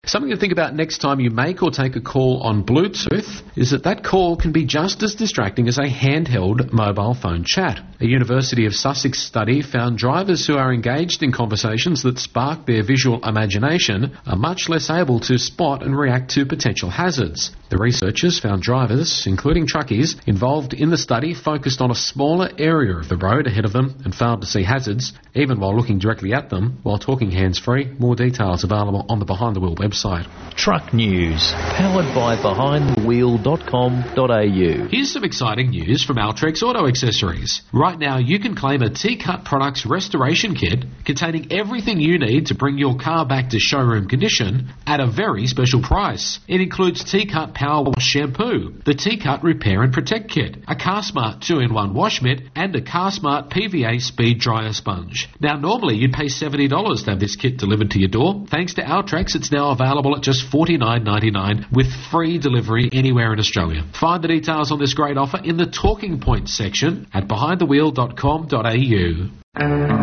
Something to think about next time you make or take a call on Bluetooth is that call can be just as distracting as a handheld mobile phone chat. A University of Sussex study found drivers who are engaged in conversations that spark their visual imagination are much less able to spot and react to potential hazards. The researchers found drivers, including truckies, involved in the study focused on a smaller area of the road ahead of them and failed to see hazards, even while looking directly at them while talking hands-free. More details available on the Behind the Wheel website. Truck News, powered by behindthewheel.com.au. Here's some exciting news from Altrex Auto Accessories. Right now you can claim a T-Cut Products restoration kit containing everything you need to bring your car back to showroom condition at a very special price. It includes T-Cut Power Wash Shampoo, the T-Cut Repair and Protect Kit, a CarSmart 2-in-1 wash mitt, and a CarSmart PVA Speed Dryer Sponge. Now normally you'd pay $70 to have this kit delivered to your door. Thanks to Altrex, it's now available at just $49.99 with free delivery anywhere in Australia. Find the details on this great offer in the Talking Points section at behindthewheel.com.au.